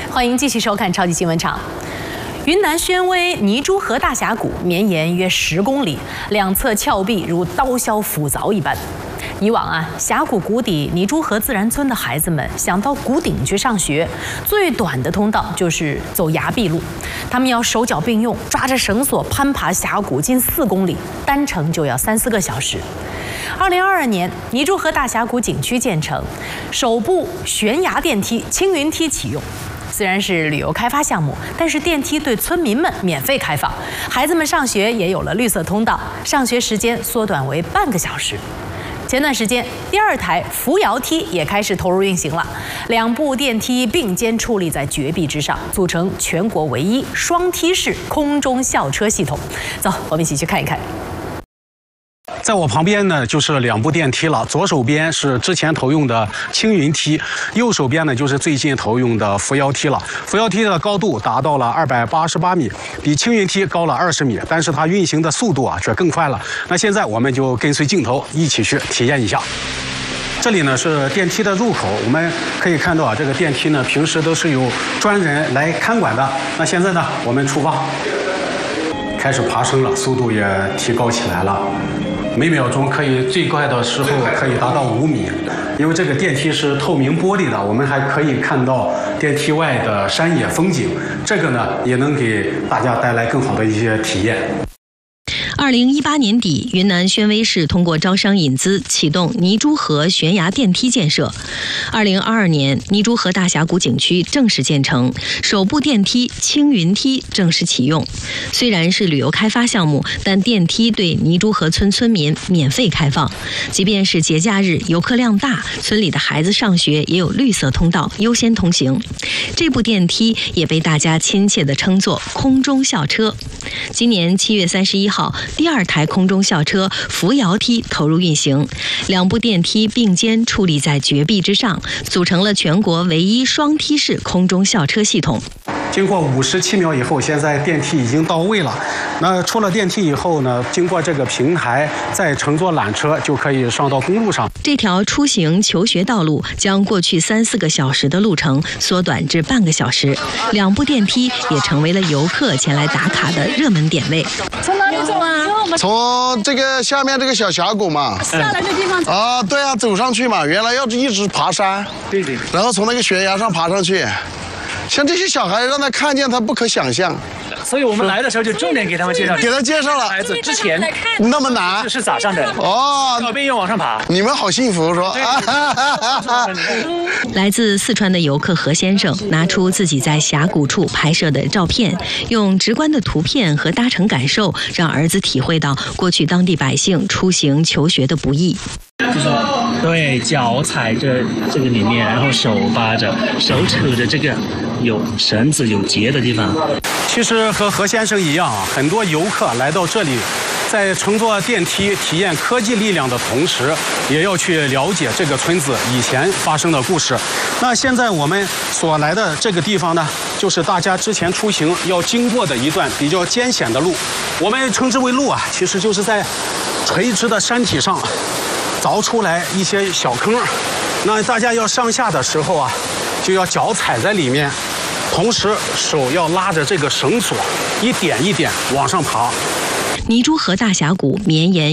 欢迎继续收看超级新闻场。云南宣威泥珠河大峡谷绵延约10公里，两侧峭壁如刀削斧凿一般。以往峡谷谷底泥珠河自然村的孩子们想到谷顶去上学，最短的通道就是走崖壁路。他们要手脚并用，抓着绳索攀爬峡谷近4公里，单程就要3-4个小时。2022年，泥珠河大峡谷景区建成，首部悬崖电梯青云梯启用。虽然是旅游开发项目，但是电梯对村民们免费开放，孩子们上学也有了绿色通道，上学时间缩短为半个小时。前段时间，第2台扶摇梯也开始投入运行了，2部电梯并肩矗立在绝壁之上，组成全国唯一双梯式空中校车系统。走，我们一起去看一看。 在我旁边呢，就是2部电梯了。左手边是之前投用的青云梯，右手边呢就是最近投用的扶摇梯了。扶摇梯的高度达到了288米，比青云梯高了20米，但是它运行的速度却更快了。那现在我们就跟随镜头一起去体验一下。这里呢是电梯的入口，我们可以看到这个电梯呢平时都是有专人来看管的。那现在呢，我们出发，开始爬升了，速度也提高起来了。每秒钟可以最快的时候可以达到5米，因为这个电梯是透明玻璃的，我们还可以看到电梯外的山野风景，这个呢也能给大家带来更好的一些体验。 2018年底，云南宣威市通过招商引资启动泥珠河悬崖电梯建设。2022年，泥珠河大峡谷景区正式建成，首部电梯青云梯正式启用。虽然是旅游开发项目，但电梯对泥珠河村村民免费开放，即便是节假日游客量大，村里的孩子上学也有绿色通道优先通行。这部电梯也被大家亲切地称作空中校车。今年7月31号，第2台空中校车扶摇梯投入运行，2部电梯并肩矗立在绝壁之上，组成了全国唯一双梯式空中校车系统。 经过57秒以后，现在电梯已经到位了。那出了电梯以后呢，经过这个平台，再乘坐缆车就可以上到公路上。 这条出行求学道路将过去3-4个小时的路程缩短至半个小时，2部电梯也成为了游客前来打卡的热门点位。 从哪里走啊？ 从这个下面这个小峡谷嘛。 下来这地方走啊，对啊，走上去嘛。原来要一直爬山， 对， 然后从那个悬崖上爬上去。像这些小孩让他看见，他不可想象。 所以我们来的时候就重点给他们介绍， 了。 孩子之前那么难， 是咋上的？ 哦， 要边用往上爬。 你们好幸福，说。 来自四川的游客何先生拿出自己在峡谷处拍摄的照片，用直观的图片和搭乘感受，让儿子体会到过去当地百姓出行求学的不易。 就是对，脚踩着这个里面，然后手扒着，手扯着这个有绳子有结的地方。 其实和何先生一样很多游客来到这里，在乘坐电梯体验科技力量的同时，也要去了解这个村子以前发生的故事。那现在我们所来的这个地方呢，就是大家之前出行要经过的一段比较艰险的路，我们称之为路其实就是在垂直的山体上凿出来一些小坑，那大家要上下的时候就要脚踩在里面，同时手要拉着这个绳索，一点一点往上爬。 泥珠河大峡谷绵延